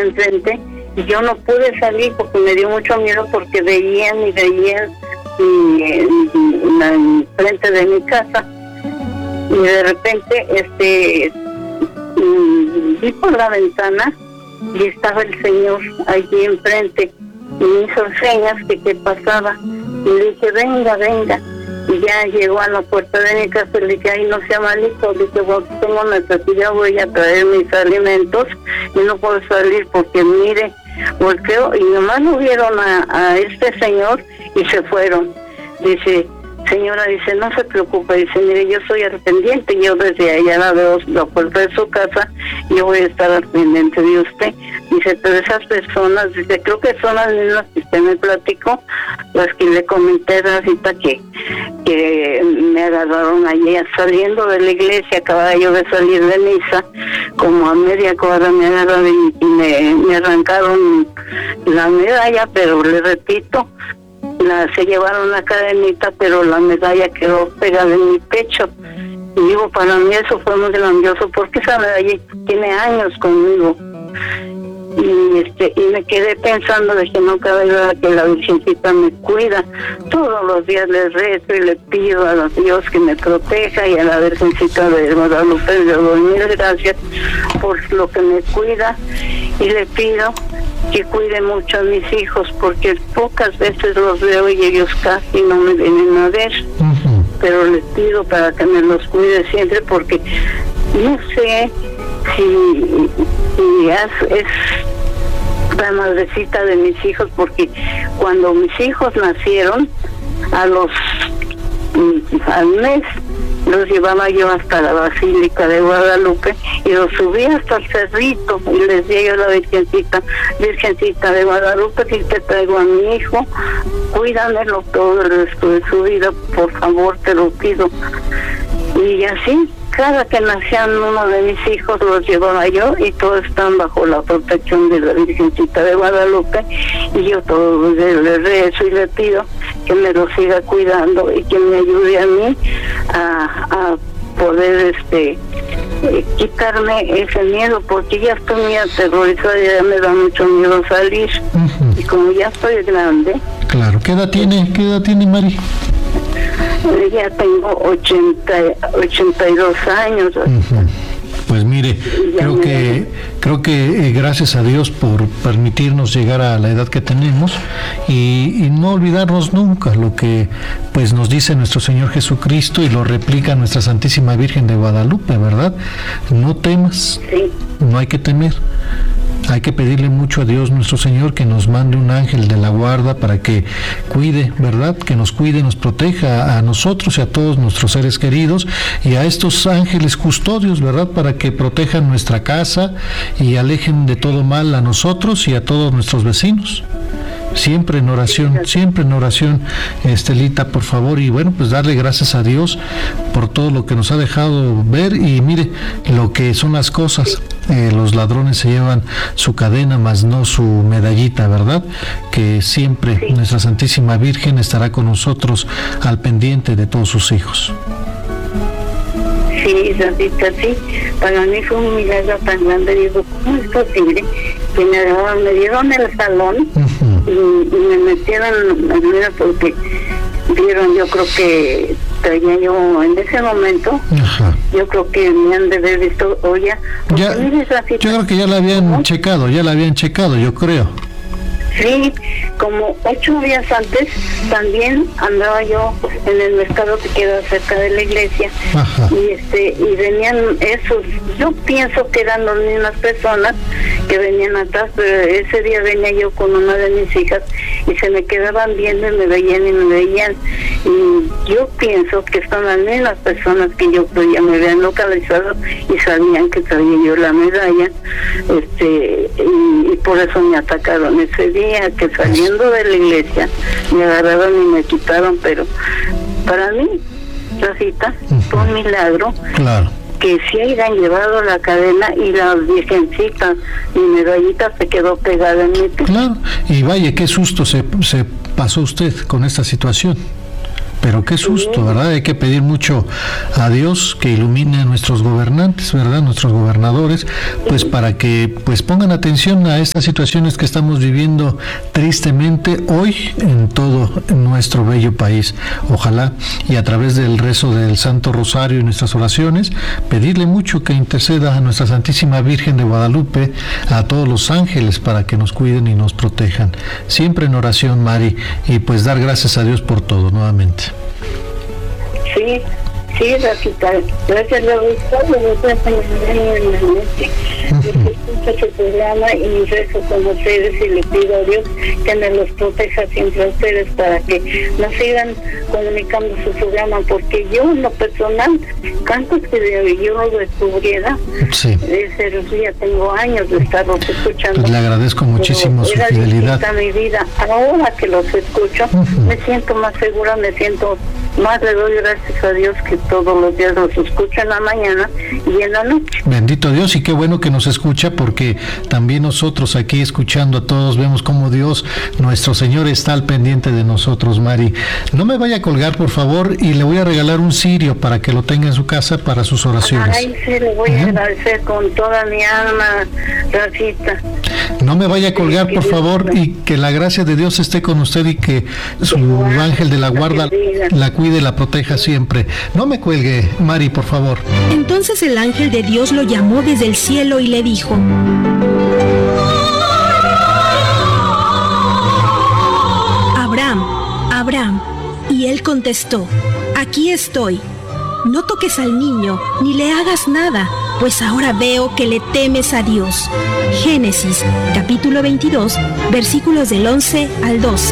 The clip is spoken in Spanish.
enfrente, y yo no pude salir porque me dio mucho miedo, porque veían enfrente de mi casa, y de repente vi por la ventana y estaba el señor allí enfrente y me hizo señas que qué pasaba, y le dije venga, y ya llegó a la puerta de mi casa. Le dije, ay, no sea malito, le dije, bueno, tengo necesidad, voy a traer mis alimentos y no puedo salir porque mire, volteo y nomás lo vieron a este señor y se fueron. Dice, señora, dice, no se preocupe, dice, mire, yo soy al pendiente, yo desde allá la veo la puerta de su casa, yo voy a estar al pendiente de usted. Dice, pero esas personas, dice, creo que son las mismas que usted me platicó, las que le comenté ahorita que me agarraron allí saliendo de la iglesia, acababa yo de salir de misa, como a media cuadra me agarraron y me arrancaron la medalla, pero le repito, se llevaron la cadenita, pero la medalla quedó pegada en mi pecho. Y digo, para mí eso fue muy grandioso, porque esa medalla tiene años conmigo. Y me quedé pensando de que no cabe duda que la Virgencita me cuida. Todos los días le rezo y le pido a Dios que me proteja, y a la Virgencita de Guadalupe le doy mil gracias por lo que me cuida, y le pido que cuide mucho a mis hijos, porque pocas veces los veo y ellos casi no me vienen a ver. Pero les pido para que me los cuide siempre, porque no sé si es la madrecita de mis hijos, porque cuando mis hijos nacieron, al mes los llevaba yo hasta la Basílica de Guadalupe y los subí hasta el cerrito y les decía yo a la Virgencita de Guadalupe, que te traigo a mi hijo, cuídamelo todo el resto de su vida, por favor, te lo pido. Y así, cada que nacían uno de mis hijos los llevaba yo, y todos están bajo la protección de la Virgencita de Guadalupe, y yo todo le rezo y le pido que me lo siga cuidando y que me ayude a mí a poder quitarme ese miedo, porque ya estoy muy aterrorizada, ya me da mucho miedo salir. Y como ya estoy grande. Claro, ¿qué edad tiene Mari? Ya tengo 82 años. Pues mire, creo que gracias a Dios por permitirnos llegar a la edad que tenemos, y no olvidarnos nunca lo que pues nos dice nuestro Señor Jesucristo, y lo replica nuestra Santísima Virgen de Guadalupe, ¿verdad? No temas, sí. No hay que temer. Hay que pedirle mucho a Dios nuestro Señor que nos mande un ángel de la guarda para que cuide, ¿verdad? Que nos cuide, nos proteja a nosotros y a todos nuestros seres queridos, y a estos ángeles custodios, ¿verdad? Para que protejan nuestra casa y alejen de todo mal a nosotros y a todos nuestros vecinos. Siempre en oración, Estelita, por favor. Y bueno, pues darle gracias a Dios por todo lo que nos ha dejado ver. Y mire lo que son las cosas. Los ladrones se llevan su cadena, mas no su medallita, ¿verdad? Que siempre nuestra Santísima Virgen estará con nosotros al pendiente de todos sus hijos. Sí, Santita, sí. Para mí fue un milagro tan grande. Digo, ¿cómo es posible que me dieron el salón y me metieron porque vieron, yo creo que traía yo en ese momento, yo creo que me han de haber visto, oye, yo creo que ya la habían checado, yo creo. Sí, como 8 días antes también andaba yo en el mercado que queda cerca de la iglesia. Y venían esos, yo pienso que eran las mismas personas que venían atrás, pero ese día venía yo con una de mis hijas y se me quedaban viendo y me veían. Y yo pienso que son las mismas personas que yo ya me habían localizado y sabían que traía yo la medalla, y por eso me atacaron ese día, que saliendo de la iglesia me agarraron y me quitaron. Pero para mí, Rosita, fue un milagro. Claro. Que sí hayan llevado la cadena y la Virgencita, mi medallita se quedó pegada en mi piso. Claro, y vaya, qué susto se pasó usted con esta situación. Pero qué susto, ¿verdad? Hay que pedir mucho a Dios que ilumine a nuestros gobernantes, ¿verdad? Nuestros gobernadores, pues para que pues pongan atención a estas situaciones que estamos viviendo tristemente hoy en todo nuestro bello país. Ojalá, y a través del rezo del Santo Rosario y nuestras oraciones, pedirle mucho que interceda a nuestra Santísima Virgen de Guadalupe, a todos los ángeles, para que nos cuiden y nos protejan. Siempre en oración, Mari, y pues dar gracias a Dios por todo, nuevamente. Sí, sí, Rafita. Gracias, escucho su programa y rezo con ustedes y le pido a Dios que me los proteja siempre a ustedes para que nos sigan comunicando su programa, porque yo en lo personal, antes que yo lo descubriera, sí, ya tengo años de estarlos escuchando. Pues le agradezco muchísimo su fidelidad. Mi vida. Ahora que los escucho, me siento más segura, me siento más, le doy gracias a Dios que todos los días los escucho en la mañana y en la noche. Bendito Dios, y qué bueno que nos escucha, porque también nosotros aquí escuchando a todos vemos cómo Dios, nuestro Señor, está al pendiente de nosotros. Mari, no me vaya a colgar, por favor, y le voy a regalar un cirio para que lo tenga en su casa para sus oraciones. Ay, sí, le voy a agradecer con toda mi alma, Rafita. No me vaya a colgar, por favor, y que la gracia de Dios esté con usted y que su ángel de la guarda la cuide y la proteja siempre. No me cuelgue, Mari, por favor. Entonces el ángel de Dios lo llamó desde el cielo y le dijo: Abraham, Abraham. Y él contestó: aquí estoy. No toques al niño, ni le hagas nada, pues ahora veo que le temes a Dios. Génesis, capítulo 22, versículos del 11 al 12.